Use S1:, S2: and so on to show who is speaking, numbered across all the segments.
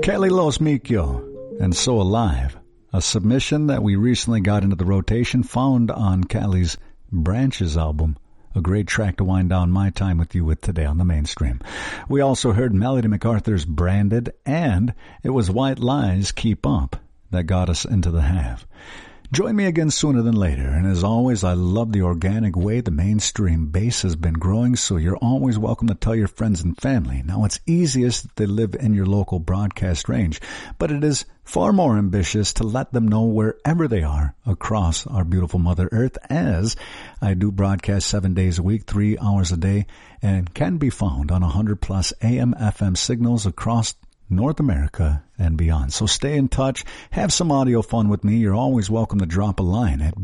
S1: Kelly Los Mikyo and So Alive, a submission that we recently got into the rotation, found on Kelly's Branches album. A great track to wind down my time with you with today on the mainstream. We also heard Melody MacArthur's Branded, and it was White Lies, Keep Up, that got us into the half. Join me again sooner than later, and as always, I love the organic way the mainstream base has been growing, so you're always welcome to tell your friends and family. Now, it's easiest if they live in your local broadcast range, but it is far more ambitious to let them know wherever they are across our beautiful Mother Earth, as I do broadcast 7 days a week, 3 hours a day, and can be found on 100+ AM FM signals across North America and beyond. So stay in touch. Have some audio fun with me. You're always welcome to drop a line at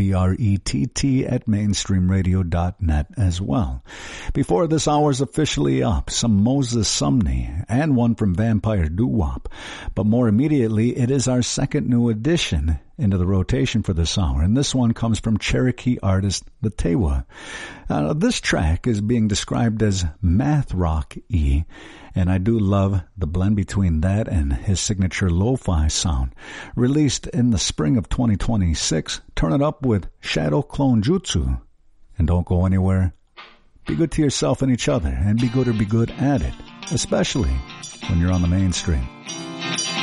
S1: brett@mainstreamradio.net as well. Before this hour's officially up, some Moses Sumney and one from Vampire Doo-Wop. But more immediately, it is our second new addition into the rotation for this hour, and this one comes from Cherokee artist The Tewa. This track is being described as math rock-y, and I do love the blend between that and his signature lo-fi sound. Released in the spring of 2026, turn it up with Shadow Clone Jutsu. And don't go anywhere. Be good to yourself and each other, and be good at it, especially when you're on the mainstream.